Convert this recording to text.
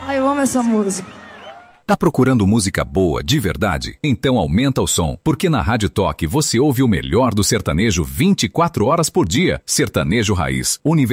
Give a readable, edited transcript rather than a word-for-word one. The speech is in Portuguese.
Ai, eu amo essa música. Tá procurando música boa, de verdade? Então aumenta o som, porque na Rádio Toque você ouve o melhor do sertanejo 24 horas por dia. Sertanejo Raiz,